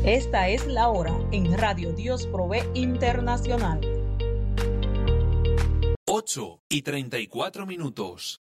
Esta es la hora en Radio Dios Provee Internacional. 8:34.